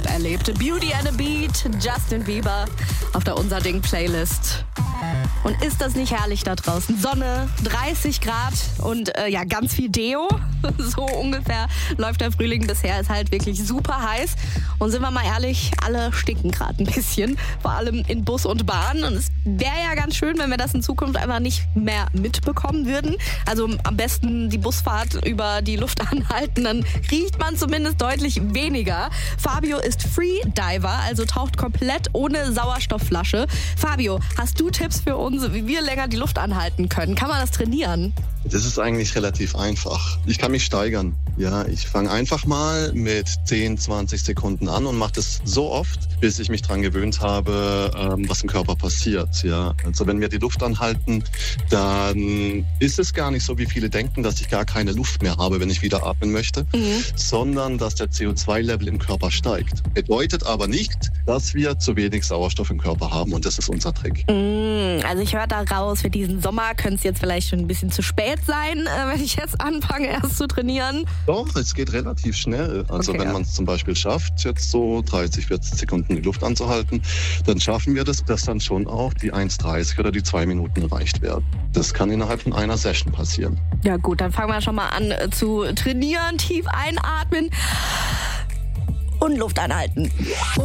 Highlight erlebt. Beauty and a Beat, Justin Bieber auf der Unser Ding Playlist. Und ist das nicht herrlich da draußen? Sonne, 30 Grad und ganz viel Deo. So ungefähr läuft der Frühling bisher. Ist halt wirklich super heiß. Und sind wir mal ehrlich, alle stinken gerade ein bisschen. Vor allem in Bus und Bahn. Und es wäre ja ganz schön, wenn wir das in Zukunft einfach nicht mehr mitbekommen würden. Also am besten die Busfahrt über die Luft anhalten. Dann riecht man zumindest deutlich weniger. Fabio ist Freediver, also taucht komplett ohne Sauerstoffflasche. Fabio, hast du Tipps für uns, wie wir länger die Luft anhalten können? Kann man das trainieren? Das ist eigentlich relativ einfach. Ich kann mich steigern. Ja, ich fange einfach mal mit 10, 20 Sekunden an und mache das so oft, bis ich mich dran gewöhnt habe, was im Körper passiert. Ja, also wenn wir die Luft anhalten, dann ist es gar nicht so, wie viele denken, dass ich gar keine Luft mehr habe, wenn ich wieder atmen möchte, sondern dass der CO2-Level im Körper steigt. Bedeutet aber nicht, dass wir zu wenig Sauerstoff im Körper haben, und das ist unser Trick. Also ich höre da raus, für diesen Sommer könnte es jetzt vielleicht schon ein bisschen zu spät sein, wenn ich jetzt anfange erst zu trainieren. Doch, es geht relativ schnell. Also Okay, wenn man es zum Beispiel schafft, jetzt so 30, 40 Sekunden die Luft anzuhalten, dann schaffen wir das, dass dann schon auch die 1,30 oder die 2 Minuten erreicht werden. Das kann innerhalb von einer Session passieren. Ja gut, dann fangen wir schon mal an zu trainieren, tief einatmen und Luft anhalten.